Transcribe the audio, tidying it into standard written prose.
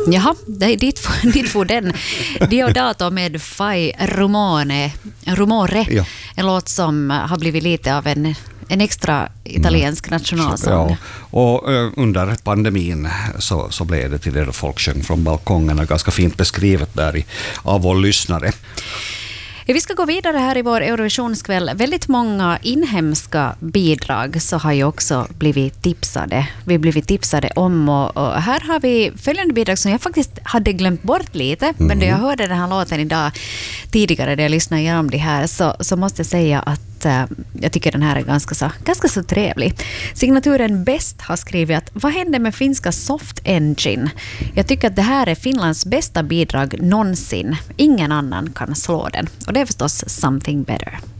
Jaha, det är dit får den. Diodato med Fai Rumore, Ja. en låt som har blivit lite av en extra italiensk nationalsång. Ja, och under pandemin så blev det till det folk sjöng från balkongerna, ganska fint beskrivet där av vår lyssnare. Ja, vi ska gå vidare här i vår Eurovisionskväll. Väldigt många inhemska bidrag så har ju också blivit tipsade. Vi har blivit tipsade om och här har vi följande bidrag som jag faktiskt hade glömt bort lite. Men då jag hörde den här låten idag tidigare, där jag lyssnade igenom det här, så måste jag säga att jag tycker den här är ganska så trevlig. Signaturen Bäst har skrivit att vad hände med finska Soft Engine? Jag tycker att det här är Finlands bästa bidrag någonsin. Ingen annan kan slå den. Och det är förstås Something Better.